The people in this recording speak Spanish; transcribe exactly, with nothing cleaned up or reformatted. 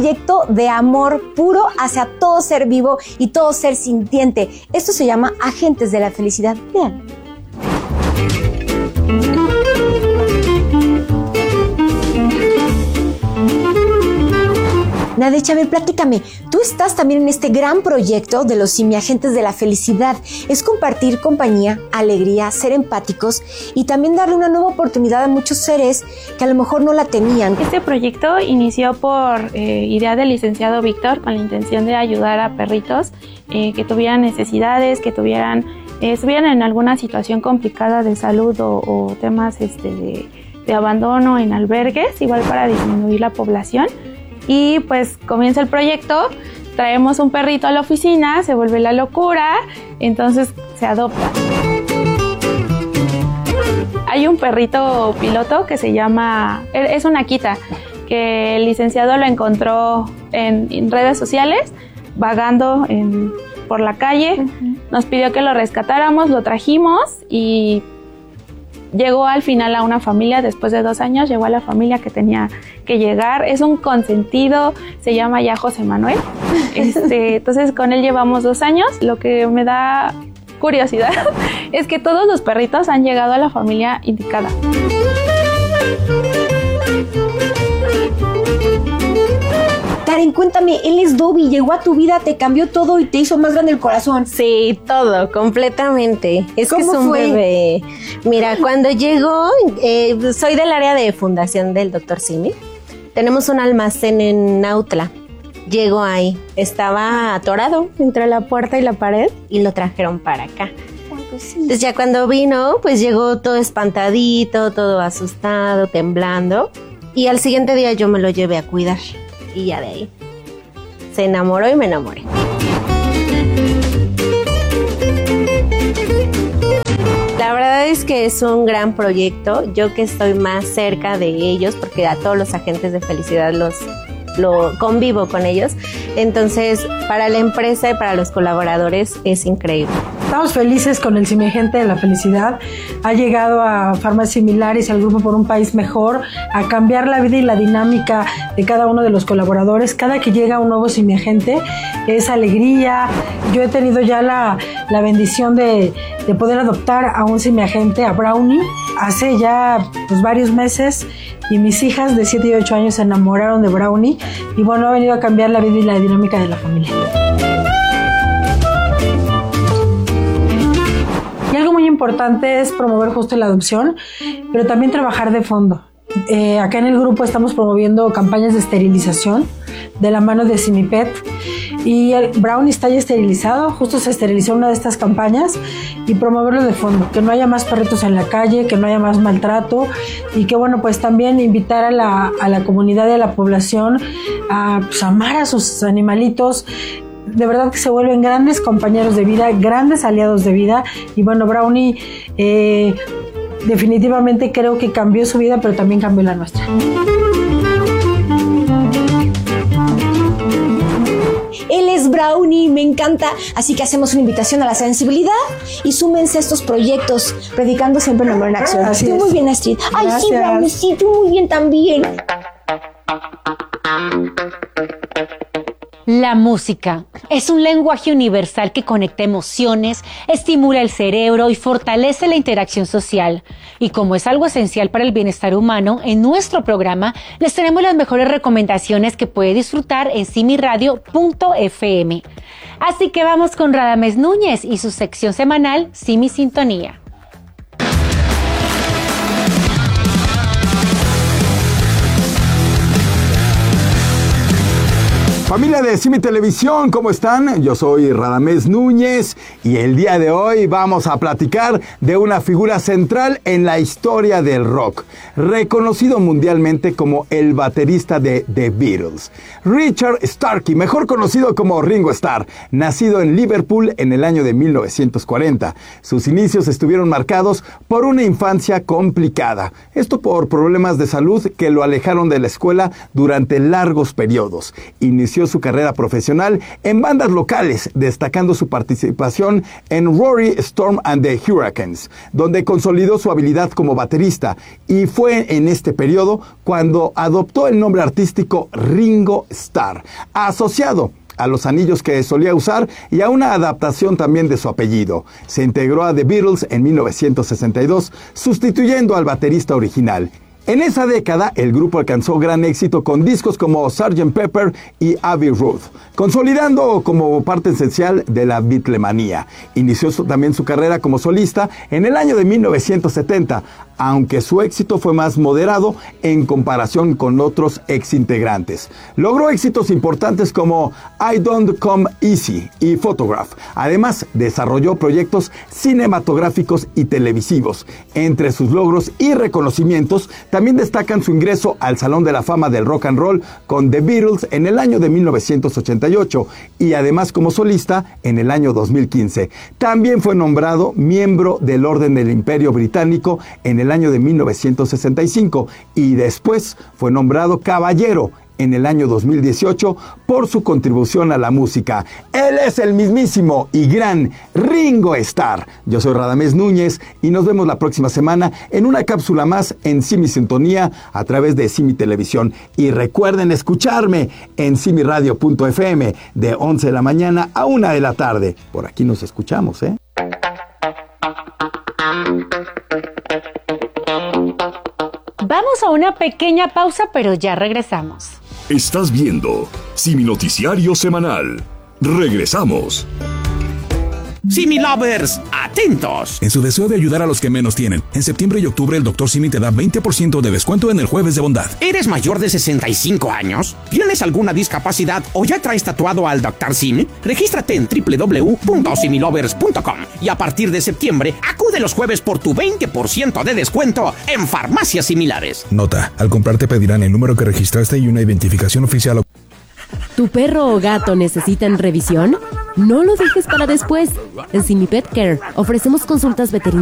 proyecto de amor puro hacia todo ser vivo y todo ser sintiente. Esto se llama Agentes de la Felicidad. Vean. Nadech, a ver, platícame, tú estás también en este gran proyecto de los simiagentes de la felicidad. Es compartir compañía, alegría, ser empáticos y también darle una nueva oportunidad a muchos seres que a lo mejor no la tenían. Este proyecto inició por eh, idea del licenciado Víctor con la intención de ayudar a perritos eh, que tuvieran necesidades, que tuvieran, eh, estuvieran en alguna situación complicada de salud o, o temas este, de, de abandono en albergues, igual para disminuir la población. Y pues comienza el proyecto, traemos un perrito a la oficina, se vuelve la locura, entonces se adopta. Hay un perrito piloto que se llama, es una Akita, que el licenciado lo encontró en, en redes sociales, vagando en, por la calle, uh-huh. Nos pidió que lo rescatáramos, lo trajimos y llegó al final a una familia, después de dos años llegó a la familia que tenía que llegar. Es un consentido, se llama ya José Manuel. Este, entonces con él llevamos dos años. Lo que me da curiosidad es que todos los perritos han llegado a la familia indicada. Karen, cuéntame, él es Dobby, llegó a tu vida, te cambió todo y te hizo más grande el corazón. Sí, todo, completamente. Es que es un fue? bebé. Mira, cuando llegó, eh, soy del área de fundación del doctor Simi. Tenemos un almacén en Nautla. Llegó ahí, estaba atorado entre la puerta y la pared y lo trajeron para acá. Pues sí. Entonces ya cuando vino, pues llegó todo espantadito, todo asustado, temblando. Y al siguiente día yo me lo llevé a cuidar. Y ya de ahí se enamoró y me enamoré. La verdad es que es un gran proyecto. Yo que estoy más cerca de ellos, porque a todos los agentes de felicidad los lo convivo con ellos. Entonces, para la empresa y para los colaboradores es increíble. Estamos felices con el Simiagente de la Felicidad. Ha llegado a farmacias similares y al Grupo por un País Mejor a cambiar la vida y la dinámica de cada uno de los colaboradores. Cada que llega un nuevo Simiagente es alegría. Yo he tenido ya la, la bendición de, de poder adoptar a un Simiagente, a Brownie, hace ya pues, varios meses, y mis hijas de siete y ocho años se enamoraron de Brownie y bueno, ha venido a cambiar la vida y la dinámica de la familia. Y algo muy importante es promover justo la adopción, pero también trabajar de fondo. Eh, acá en el grupo estamos promoviendo campañas de esterilización de la mano de Simipet, y el Brownie está ya esterilizado, justo se esterilizó una de estas campañas, y promoverlo de fondo, que no haya más perritos en la calle, que no haya más maltrato, y que bueno, pues también invitar a la, a la comunidad y a la población a pues, amar a sus animalitos. De verdad que se vuelven grandes compañeros de vida, grandes aliados de vida, y bueno, Brownie eh, definitivamente creo que cambió su vida, pero también cambió la nuestra. Él es Brownie, me encanta, así que hacemos una invitación a la sensibilidad y súmense a estos proyectos, predicando siempre el amor en acción. Así tú es. Muy bien, Astrid. Ay, Gracias. sí, Brownie, sí, tú muy bien también. La música es un lenguaje universal que conecta emociones, estimula el cerebro y fortalece la interacción social. Y como es algo esencial para el bienestar humano, en nuestro programa les tenemos las mejores recomendaciones que puede disfrutar en simiradio punto efe eme. Así que vamos con Radamés Núñez y su sección semanal Simi Sintonía. Familia de Simi Televisión, ¿cómo están? Yo soy Radamés Núñez y el día de hoy vamos a platicar de una figura central en la historia del rock, reconocido mundialmente como el baterista de The Beatles. Richard Starkey, mejor conocido como Ringo Starr, nacido en Liverpool en el año de mil novecientos cuarenta. Sus inicios estuvieron marcados por una infancia complicada, esto por problemas de salud que lo alejaron de la escuela durante largos periodos. Inició desarrolló su carrera profesional en bandas locales, destacando su participación en Rory, Storm and the Hurricanes, donde consolidó su habilidad como baterista, y fue en este periodo cuando adoptó el nombre artístico Ringo Starr, asociado a los anillos que solía usar y a una adaptación también de su apellido. Se integró a The Beatles en mil novecientos sesenta y dos, sustituyendo al baterista original. En esa década, el grupo alcanzó gran éxito con discos como sergeant Pepper y Abbey Road, consolidando como parte esencial de la Beatlemanía. Inició su, también su carrera como solista en el año de mil novecientos setenta, aunque su éxito fue más moderado en comparación con otros exintegrantes. Logró éxitos importantes como I Don't Come Easy y Photograph. Además, desarrolló proyectos cinematográficos y televisivos. Entre sus logros y reconocimientos, también destacan su ingreso al Salón de la Fama del Rock and Roll con The Beatles en el año de mil novecientos ochenta y ocho y además como solista en el año dos mil quince. También fue nombrado miembro del Orden del Imperio Británico en el año de mil novecientos sesenta y cinco y después fue nombrado caballero en el año dos mil dieciocho por su contribución a la música. Él es el mismísimo y gran Ringo Starr. Yo soy Radamés Núñez y nos vemos la próxima semana en una cápsula más en Simi Sintonía a través de Simi Televisión. Y recuerden escucharme en simi radio punto efe eme de once de la mañana a una de la tarde. Por aquí nos escuchamos, ¿eh? Vamos a una pequeña pausa, pero ya regresamos. Estás viendo Simi Noticiario Semanal. Regresamos. Simi Lovers, atentos. En su deseo de ayudar a los que menos tienen, en septiembre y octubre el doctor Simi te da veinte por ciento de descuento en el Jueves de Bondad. ¿Eres mayor de sesenta y cinco años? ¿Tienes alguna discapacidad o ya traes tatuado al doctor Simi? Regístrate en doble u doble u doble u punto simi lovers punto com y a partir de septiembre acude los jueves por tu veinte por ciento de descuento en farmacias similares. Nota, al comprar te pedirán el número que registraste y una identificación oficial. ¿Tu perro o gato necesitan revisión? No lo dejes para después. En Simi Pet Care ofrecemos consultas veterinarias